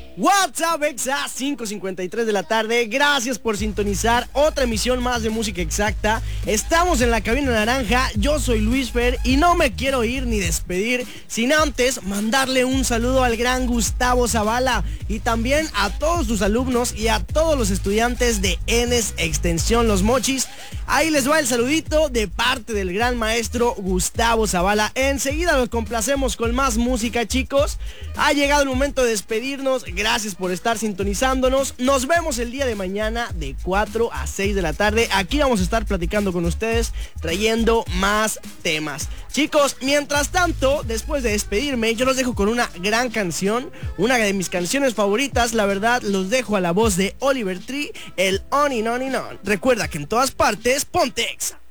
WhatsApp Exa 5:53 de la tarde. Gracias por sintonizar otra emisión más de Música Exacta. Estamos en la cabina naranja. Yo soy Luis Fer y no me quiero ir ni despedir sin antes mandarle un saludo al gran Gustavo Zavala y también a todos sus alumnos y a todos los estudiantes de Enes Extensión Los Mochis. Ahí les va el saludito de parte del gran maestro Gustavo Zavala. Enseguida los complacemos con más música, chicos. Ha llegado el momento de despedirnos. Gracias por estar sintonizándonos. Nos vemos el día de mañana de 4 a 6 de la tarde. Aquí vamos a estar platicando con ustedes, trayendo más temas. Chicos, mientras tanto, después de despedirme, yo los dejo con una gran canción, una de mis canciones favoritas. La verdad, los dejo a la voz de Oliver Tree, el On and On and On. Recuerda que en todas partes, ponte Exa.